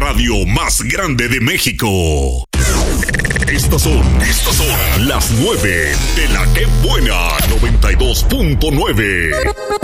radio más grande de México. Estas son las 9 de la Que Buena 92.9.